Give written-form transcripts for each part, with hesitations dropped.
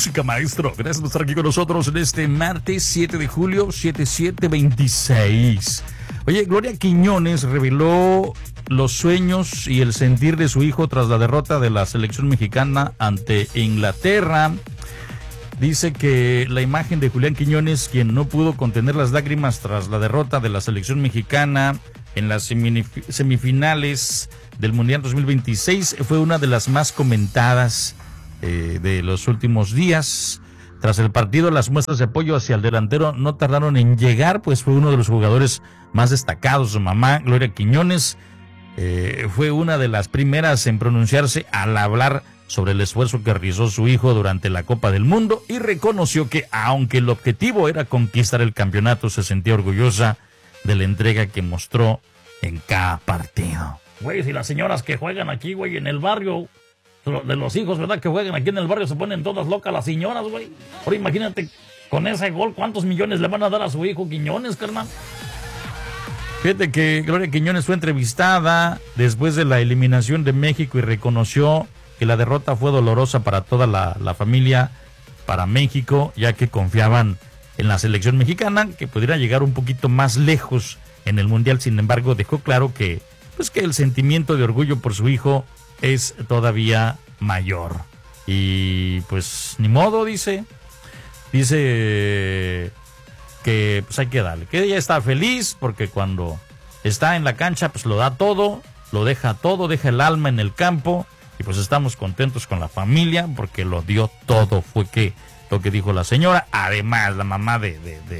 música, maestro. Gracias por estar aquí con nosotros en este martes 7 de julio, 7726. Oye, Gloria Quiñones reveló los sueños y el sentir de su hijo tras la derrota de la selección mexicana ante Inglaterra. Dice que la imagen de Julián Quiñones, quien no pudo contener las lágrimas tras la derrota de la selección mexicana en las semifinales del Mundial 2026, fue una de las más comentadas de los últimos días. Tras el partido, las muestras de apoyo hacia el delantero no tardaron en llegar, pues fue uno de los jugadores más destacados. Su mamá, Gloria Quiñones, fue una de las primeras en pronunciarse al hablar sobre el esfuerzo que realizó su hijo durante la Copa del Mundo y reconoció que, aunque el objetivo era conquistar el campeonato, se sentía orgullosa de la entrega que mostró en cada partido. Güey, si las señoras que juegan aquí, güey, en el barrio, de los hijos, ¿verdad?, que juegan aquí en el barrio, se ponen todas locas las señoras, güey. Ahora imagínate, con ese gol, ¿cuántos millones le van a dar a su hijo Quiñones, carnal? Fíjate que Gloria Quiñones fue entrevistada después de la eliminación de México y reconoció que la derrota fue dolorosa para toda la familia, para México, ya que confiaban en la selección mexicana, que pudiera llegar un poquito más lejos en el Mundial. Sin embargo, dejó claro que, pues, que el sentimiento de orgullo por su hijo es todavía mayor. Y pues ni modo, dice que pues hay que darle, que ella está feliz porque cuando está en la cancha pues lo da todo, deja el alma en el campo, y pues estamos contentos con la familia porque lo dio todo, fue que lo que dijo la señora. Además, la mamá de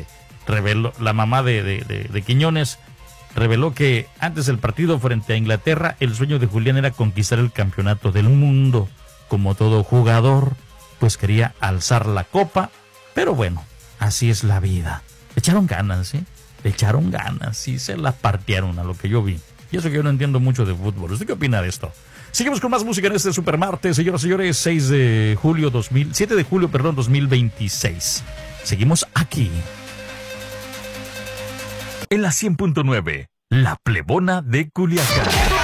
Quiñones reveló que antes del partido frente a Inglaterra, el sueño de Julián era conquistar el campeonato del mundo. Como todo jugador, pues quería alzar la copa, pero bueno, así es la vida. Le echaron ganas, sí, se la partieron a lo que yo vi. Y eso que yo no entiendo mucho de fútbol. ¿Usted qué opina de esto? Seguimos con más música en este Supermartes, señoras y señores, 7 de julio, 2026. Seguimos aquí. En la 100.9, La Plebona de Culiacán.